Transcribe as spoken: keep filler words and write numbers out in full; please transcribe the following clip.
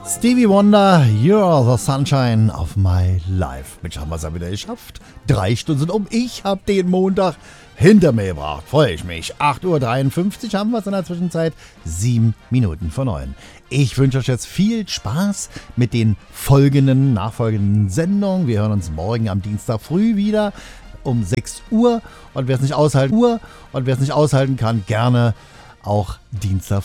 Stevie Wonder, You're the Sunshine of my life. Mensch, haben wir es ja wieder geschafft. Drei Stunden sind um. Ich habe den Montag hinter mir gebracht. Freue ich mich. acht Uhr dreiundfünfzig haben wir es in der Zwischenzeit. Sieben Minuten vor neun. Ich wünsche euch jetzt viel Spaß mit den folgenden, nachfolgenden Sendungen. Wir hören uns morgen am Dienstag früh wieder um sechs Uhr. Und wer es nicht aushalten, Uhr, und wer es nicht aushalten kann, gerne auch Dienstag